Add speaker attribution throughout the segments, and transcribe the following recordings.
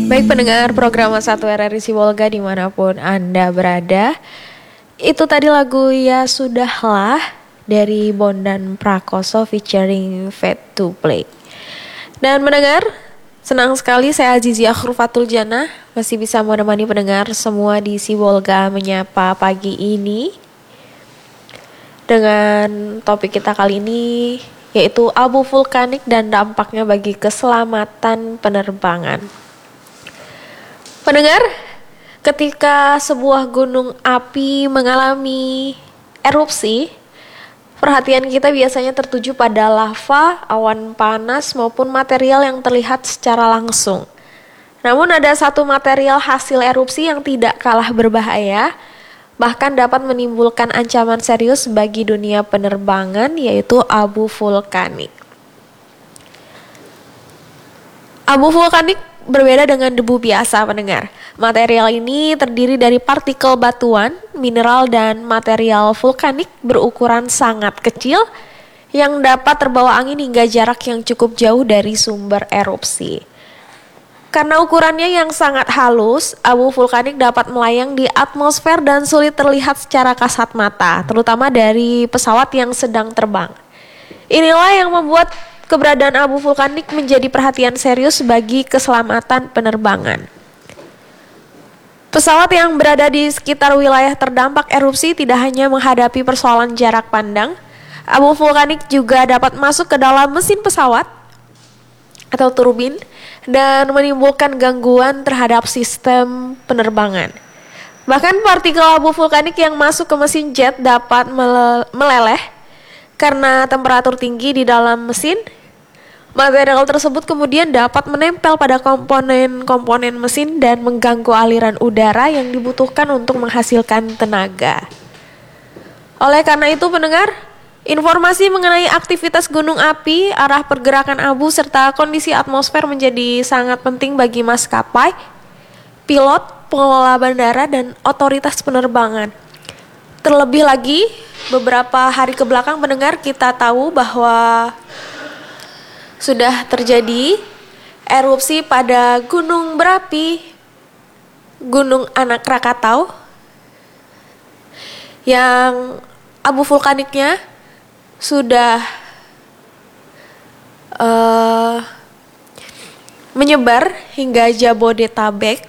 Speaker 1: Baik pendengar program Satu RRI Sibolga dimanapun Anda berada. Itu tadi lagu Ya Sudahlah dari Bondan Prakoso featuring Fade to Play. Dan mendengar, senang sekali saya Azizi Akhrufatul Jannah masih bisa menemani pendengar semua di Sibolga menyapa pagi ini. Dengan topik kita kali ini yaitu abu vulkanik dan dampaknya bagi keselamatan penerbangan. Pendengar, ketika sebuah gunung api mengalami erupsi, perhatian kita biasanya tertuju pada lava, awan panas, maupun material yang terlihat secara langsung. Namun ada satu material hasil erupsi yang tidak kalah berbahaya, bahkan dapat menimbulkan ancaman serius bagi dunia penerbangan, yaitu abu vulkanik. Abu vulkanik berbeda dengan debu biasa, pendengar. Material ini terdiri dari partikel batuan, mineral, dan material vulkanik berukuran sangat kecil yang dapat terbawa angin hingga jarak yang cukup jauh dari sumber erupsi. Karena ukurannya yang sangat halus, abu vulkanik dapat melayang di atmosfer dan sulit terlihat secara kasat mata, terutama dari pesawat yang sedang terbang. Inilah yang membuat keberadaan abu vulkanik menjadi perhatian serius bagi keselamatan penerbangan. Pesawat yang berada di sekitar wilayah terdampak erupsi tidak hanya menghadapi persoalan jarak pandang, abu vulkanik juga dapat masuk ke dalam mesin pesawat atau turbin dan menimbulkan gangguan terhadap sistem penerbangan. Bahkan partikel abu vulkanik yang masuk ke mesin jet dapat meleleh karena temperatur tinggi di dalam mesin. Material tersebut kemudian dapat menempel pada komponen-komponen mesin dan mengganggu aliran udara yang dibutuhkan untuk menghasilkan tenaga. Oleh karena itu pendengar, informasi mengenai aktivitas gunung api, arah pergerakan abu, serta kondisi atmosfer menjadi sangat penting bagi maskapai, pilot, pengelola bandara, dan otoritas penerbangan. Terlebih lagi, beberapa hari kebelakang pendengar kita tahu bahwa sudah terjadi erupsi pada gunung berapi, Gunung Anak Rakatau, yang abu vulkaniknya sudah menyebar hingga Jabodetabek,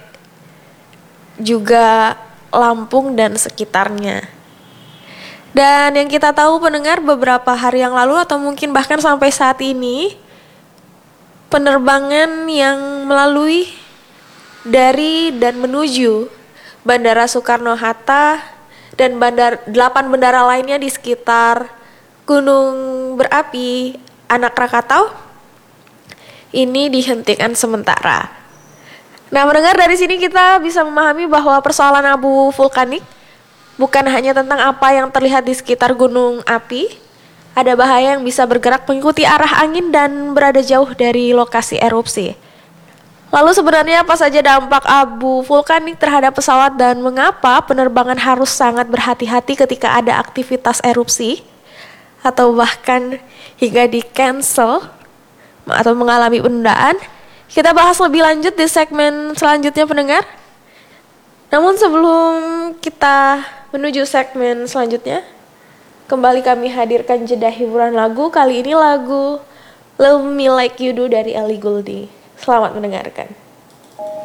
Speaker 1: juga Lampung dan sekitarnya. Dan yang kita tahu pendengar, beberapa hari yang lalu atau mungkin bahkan sampai saat ini, penerbangan yang melalui dari dan menuju Bandara Soekarno-Hatta dan 8 bandara lainnya di sekitar gunung berapi Anak Rakatau ini dihentikan sementara. Nah, mendengar dari sini kita bisa memahami bahwa persoalan abu vulkanik bukan hanya tentang apa yang terlihat di sekitar gunung api. Ada bahaya yang bisa bergerak mengikuti arah angin dan berada jauh dari lokasi erupsi. Lalu sebenarnya apa saja dampak abu vulkanik terhadap pesawat dan mengapa penerbangan harus sangat berhati-hati ketika ada aktivitas erupsi atau bahkan hingga di-cancel atau mengalami penundaan? Kita bahas lebih lanjut di segmen selanjutnya pendengar. Namun sebelum kita menuju segmen selanjutnya, kembali kami hadirkan jeda hiburan lagu. Kali ini lagu Love Me Like You Do dari Ellie Goulding. Selamat mendengarkan.